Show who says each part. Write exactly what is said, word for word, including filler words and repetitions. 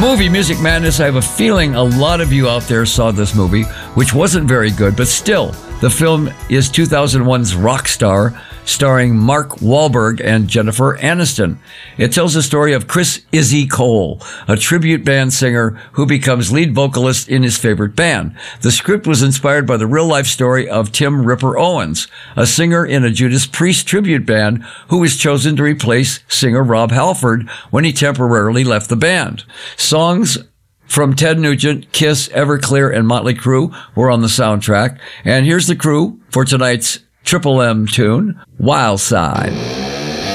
Speaker 1: Movie Music Madness. I have a feeling a lot of you out there saw this movie, which wasn't very good, but still, the film is two thousand one's Rockstar, starring Mark Wahlberg and Jennifer Aniston. It tells the story of Chris Izzy Cole, a tribute band singer who becomes lead vocalist in his favorite band. The script was inspired by the real-life story of Tim Ripper Owens, a singer in a Judas Priest tribute band who was chosen to replace singer Rob Halford when he temporarily left the band. Songs from Ted Nugent, Kiss, Everclear, and Motley Crue were on the soundtrack. And here's the crew for tonight's Triple M tune, Wild Side.